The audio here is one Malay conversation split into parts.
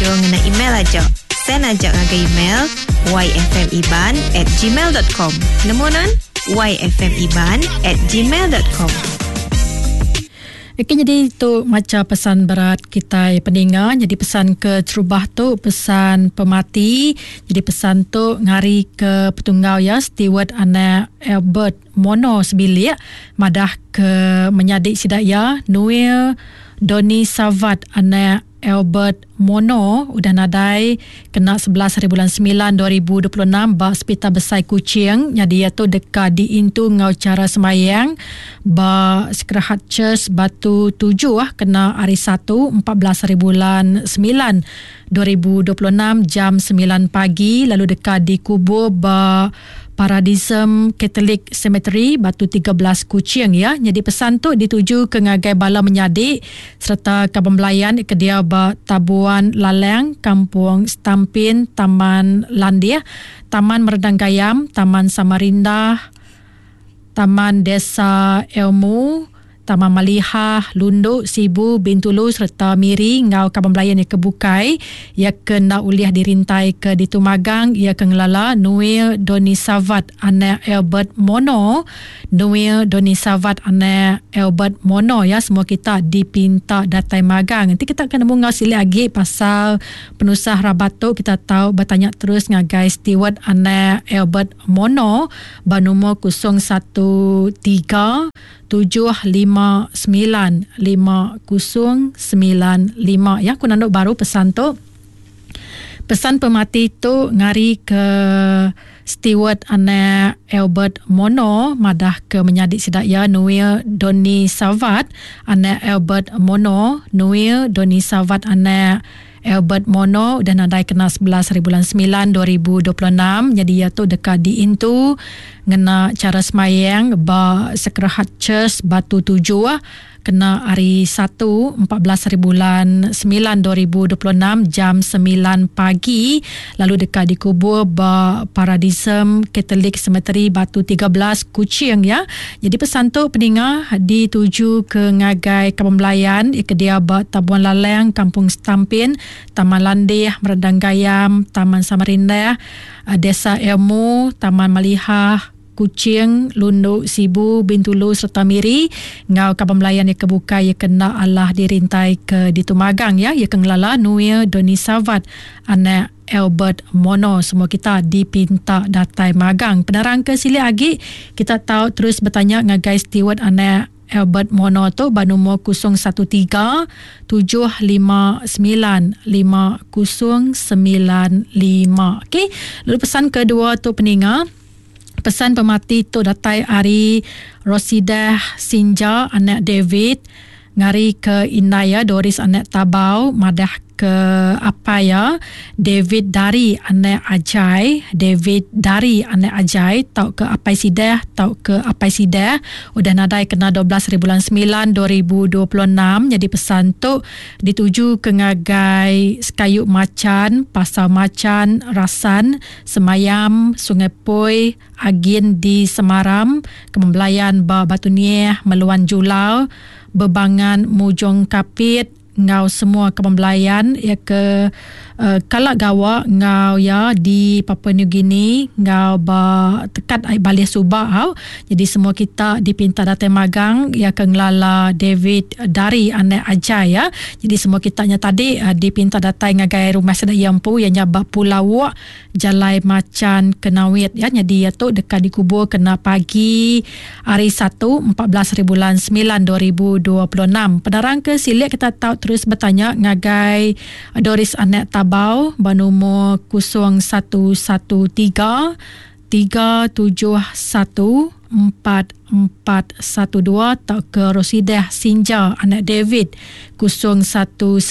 Jo ngena email aja. Send aja ngaga email yfmiban@gmail.com. Nemunan yfmiban@gmail.com. Okay, jadi tu macam pesan berat kita pendengar. Jadi pesan ke cerubah tu pesan pemati. Jadi pesan tu ngari ke petunggau ya Steward anak Albert Mono sebilik madah ke menyadik sidak ya Noel Doni Savat anak Albert Mono udah nadai kena 11 bulan 9 2026 ba Hospital Besar Kuching. Jadi dia tu dekat di Intu ngau cara semayang ba Sekerahat Church Batu 7 kena hari 1 14 bulan 9 2026 jam 9 pagi. Lalu dekat di kubur ba Paradism Catholic Cemetery Batu 13 Kuching ya. Jadi pesan tu dituju ke ngagai bala menyadik serta kaban belayan ke dia ba Tabuan Laleng, Kampung Stampin, Taman Landia, Taman Meredang Gayam, Taman Samarinda, Taman Desa Ilmu, Taman Malihah, Lunduk, Sibu, Bintulu serta Miri ngau kaban belayan yang kebukai ia kena uliah dirintai ke Ditu Magang ia kengelala Noel Doni Savat anak Albert Mono. Noel Doni Savat anak Albert Mono ya, semua kita dipinta datai magang. Nanti kita akan nemu ngau sili lagi pasal penusah rabat tu kita tahu bertanya terus ngagai Steward anak Albert Mono banumur 013 759 5095 ya. Aku nanduk baru pesan tu. Pesan pemati tu ngari ke Steward anak Albert Mono madah ke menyadik sidak ya Noel Doni Savat anak Albert Mono. Noel Doni Savat anak Albert Mono dan nadai kena 11 bulan 9 2026. Jadi ia tu dekat di Intu ngena cara semayang ba Sekerahat Church Batu 7 kena hari 1 14 bulan 9 2026 jam 9 pagi. Lalu dekat di kubur ba Paradism Catholic Cemetery Batu 13 Kuching ya. Jadi pesan tu pendengar dituju ke ngagai kaban belayan ke dia ba Tabuan Laleng, Kampung Stampin, Taman Landih, Meredang Gayam, Taman Samarinda, Desa Ilmu, Taman Malihah, Kuching, Lunduk, Sibu, Bintulu serta Miri ngau kaban belayan yang kebuka ia kena Allah dirintai ke Ditu Magang ya. Ia kengelala Noel Doni Savat anak Albert Mono. Semua kita dipinta datai magang. Penerang ke sili lagi kita tahu terus bertanya ngagai Steward anak Albert Mono tu banumur 013 759 5095. Okey. Lalu pesan kedua tu pendengar. Pesan pemati tu datai hari Rosidah Sinja anak David ngari ke Inaya Doris anak Tabau madah ke apa ya David Dari anak Ajai, David Dari anak Ajai tau ke Apai Sidah, tau ke Apai Sidah udah nadai kena 12 bulan 9 2026. Jadi pesan tu dituju ke ngagai Sekayuk Macan, Pasar Macan, Rasan, Semayam, Sungai Poi, Agin di Semaram, Kembelayan ba Batu Nieh, Meluan Julau, Bebangan Mujong Kapit ngau semua kebelayan ya ke kalak gawa ngau ya di Papua New Guinea ngau ba tekat ai Balih Subah. Jadi semua kita dipinta datai magang ya ke ngelala David Dari anak Ajai ya. Jadi semua kitanya tadi dipinta datai ngagai rumah sedak yampu yang nyabak Pulau Jalai Macan Kenawit ya. Jadi ya tu dekat dikubur kena pagi hari 1 14 bulan 9 2026. Penerang ke silik kita tahu terus bertanya ngagai Doris anak Tabau banumur 0113 371 4412 atau ke Rosidah Sinja anak David 019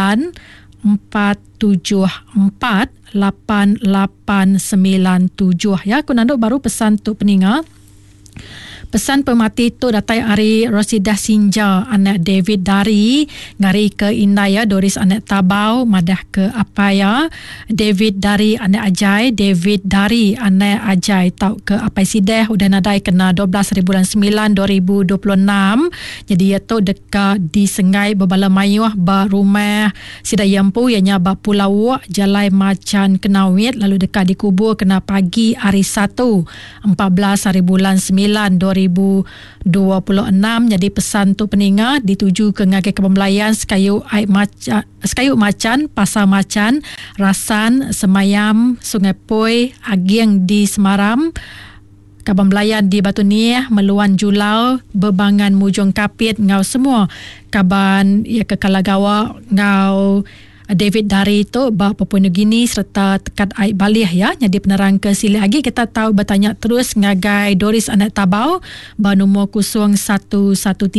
474 8897 ya. Aku nanduk baru pesan tu pendengar. Pesan pemati tu datai ari Rosidah Sinja anak David Dari ngari ke Inaya Doris anak Tabau madah ke Apaya David Dari anak Ajai David Dari anak Ajai tau ke Apai Sideh udah nadai kena 12 bulan 9 2026. Jadi ia tu dekat di Sengai Bebala Mayuh ba rumah Sidayampu ianya ba Pulau Jalai Macan Kenawit lalu dekat dikubur kena pagi hari 1 14 bulan 9 2026. Jadi pesan tu peninga dituju ke ngagai Kebembelayan Sekayu Macan Pasar Macan Rasan Semayam Sungai Poi Agiang di Semaram Kebembelayan di Batu Niah Meluan Julau Bebangan Mujung Kapit ngau semua kaban ia ke Kalagawa ngau David Dari itu ba Papua Nugini serta tekat Aib Balih ya. Jadi penerang ke sili lagi kita tahu bertanya terus ngagai Doris anak Tabau ba nombor 0113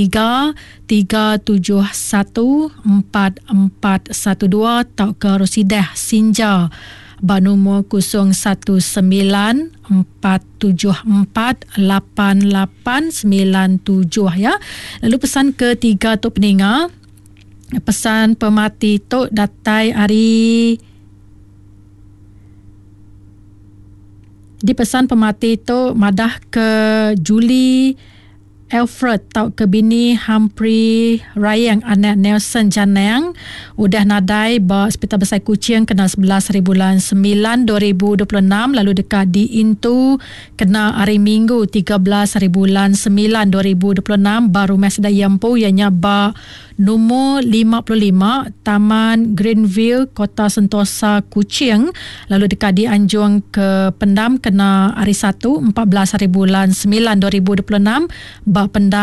371 4412 tau ke Rosidah Sinja ba nombor 019 474 8897 ya. Lalu pesan ketiga tu peninga pesan pemati tu datai hari di pesan pemati tu madah ke Julie Alfred tau ke bini Humphrey Rayang anak Nelson Janang udah nadai ba Hospital Besar Kuching kena 11 bulan 9 2026 lalu dekat di Intu kena hari Minggu 13 bulan 9 2026 baru Rumah Sidayampu ianya ba nombor 55 Taman Greenville Kota Sentosa Kuching lalu dekat di Anjung ke Pendam kena hari 1 14 bulan 9 2026 ba Pendam